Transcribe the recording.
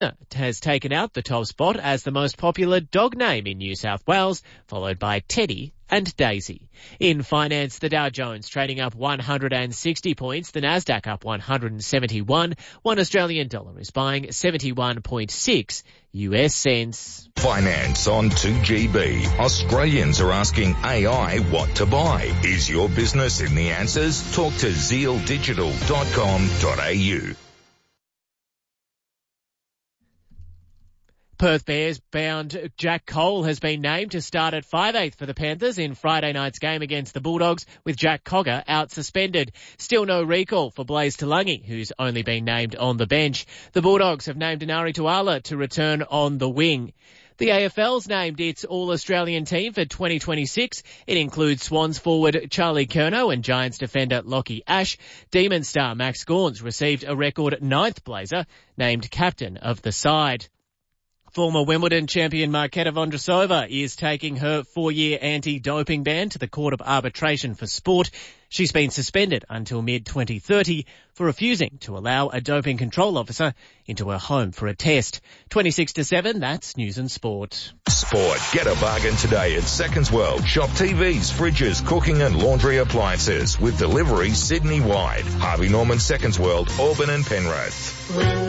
has taken out the top spot as the most popular dog name in New South Wales, followed by Teddy and Daisy. In finance, the Dow Jones trading up 160 points, the Nasdaq up 171. One Australian dollar is buying 71.6 US cents. Finance on 2GB. Australians are asking AI what to buy. Is your business in the answers? Talk to zealdigital.com.au. Perth Bears bound Jack Cole has been named to start at 5/8 for the Panthers in Friday night's game against the Bulldogs, with Jack Cogger out suspended. Still no recall for Blaze Talangi, who's only been named on the bench. The Bulldogs have named Inari Tuala to return on the wing. The AFL's named its All-Australian team for 2026. It includes Swans forward Charlie Curnow and Giants defender Lockie Ash. Demon star Max Gaunce received a record 9th Blazer, named captain of the side. Former Wimbledon champion Marketa Vondrousova is taking her 4-year anti-doping ban to the Court of Arbitration for Sport. She's been suspended until mid-2030 for refusing to allow a doping control officer into her home for a test. 26-7, that's News and Sport. Sport. Get a bargain today at Seconds World. Shop TVs, fridges, cooking and laundry appliances with delivery Sydney-wide. Harvey Norman Seconds World, Auburn and Penrith.